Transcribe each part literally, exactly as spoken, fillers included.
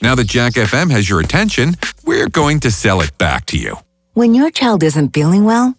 Now that Jack F M has your attention, we're going to sell it back to you. When your child isn't feeling well,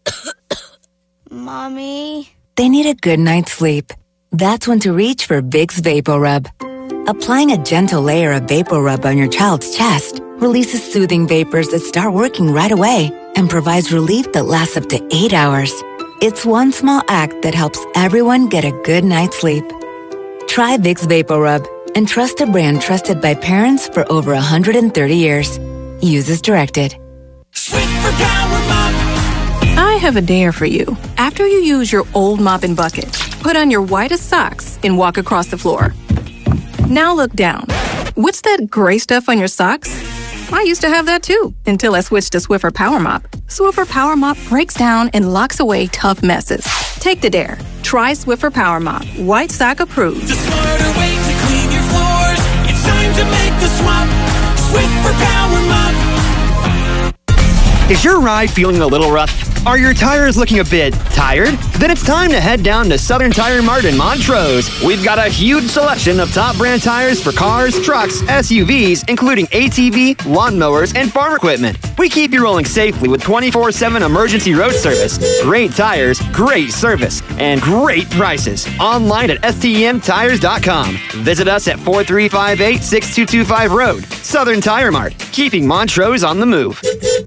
Mommy, they need a good night's sleep. That's when to reach for Vicks VapoRub. Applying a gentle layer of VapoRub on your child's chest releases soothing vapors that start working right away and provides relief that lasts up to eight hours. It's one small act that helps everyone get a good night's sleep. Try Vicks VapoRub and trust a brand trusted by parents for over one hundred thirty years. Use as directed. Sweep for Power Mop. I have a dare for you. After you use your old mop and bucket, put on your whitest socks and walk across the floor. Now look down. What's that gray stuff on your socks? I used to have that too, until I switched to Swiffer Power Mop. Swiffer Power Mop breaks down and locks away tough messes. Take the dare. Try Swiffer Power Mop. White sock approved. The smarter way to clean your floors. It's time to make the swap. Swiffer Power Mop. Is your ride feeling a little rough? Are your tires looking a bit tired? Then it's time to head down to Southern Tire Mart in Montrose. We've got a huge selection of top brand tires for cars, trucks, S U Vs, including A T V, lawnmowers, and farm equipment. We keep you rolling safely with twenty-four seven emergency road service. Great tires, great service, and great prices. Online at S T E M tires dot com. Visit us at four three five eight, six two two five Road. Southern Tire Mart, keeping Montrose on the move.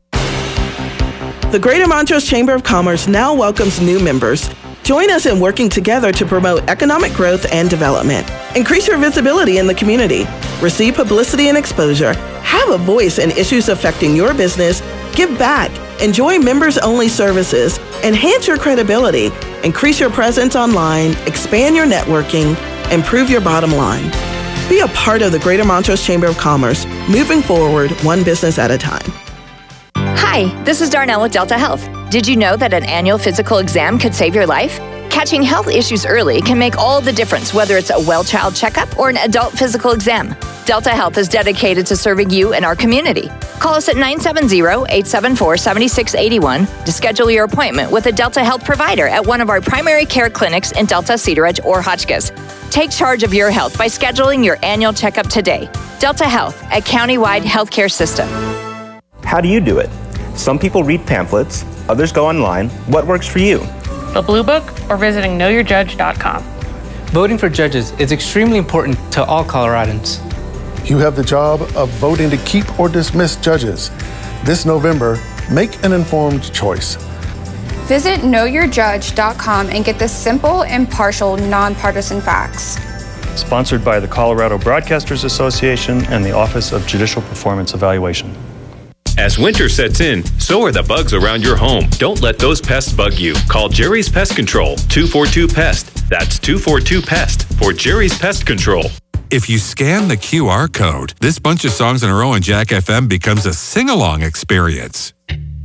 The Greater Montrose Chamber of Commerce now welcomes new members. Join us in working together to promote economic growth and development. Increase your visibility in the community. Receive publicity and exposure. Have a voice in issues affecting your business. Give back. Enjoy members-only services. Enhance your credibility. Increase your presence online. Expand your networking. Improve your bottom line. Be a part of the Greater Montrose Chamber of Commerce, moving forward one business at a time. Hi, this is Darnell with Delta Health. Did you know that an annual physical exam could save your life? Catching health issues early can make all the difference, whether it's a well child checkup or an adult physical exam. Delta Health is dedicated to serving you and our community. Call us at nine seven zero, eight seven four, seven six eight one to schedule your appointment with a Delta Health provider at one of our primary care clinics in Delta, Cedar Ridge, or Hotchkiss. Take charge of your health by scheduling your annual checkup today. Delta Health, a county-wide healthcare system. How do you do it? Some people read pamphlets, others go online. What works for you? The Blue Book or visiting know your judge dot com. Voting for judges is extremely important to all Coloradans. You have the job of voting to keep or dismiss judges. This November, make an informed choice. Visit know your judge dot com and get the simple, impartial, nonpartisan facts. Sponsored by the Colorado Broadcasters Association and the Office of Judicial Performance Evaluation. As winter sets in, so are the bugs around your home. Don't let those pests bug you. Call Jerry's Pest Control, two four two PEST. That's two four two PEST for Jerry's Pest Control. If you scan the Q R code, this bunch of songs in a row on Jack F M becomes a sing-along experience.